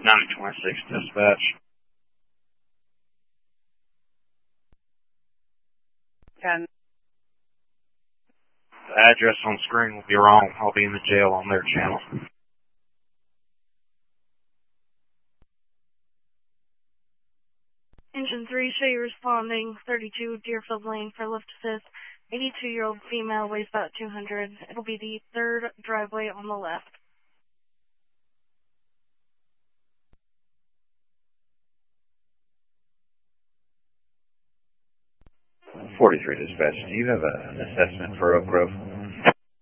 9026 dispatch. And the address on screen will be wrong. I'll be in the jail on their channel. Engine 3, show you responding 32 Deerfield Lane for lift assist. 82-year-old female, weighs about 200. It'll be the third driveway on the left. 43 dispatch, do you have an assessment for Oak Grove?